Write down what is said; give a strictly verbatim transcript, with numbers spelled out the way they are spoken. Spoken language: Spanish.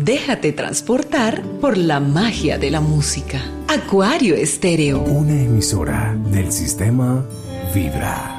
Déjate transportar por la magia de la música. Acuario Estéreo. Una emisora del sistema Vibra.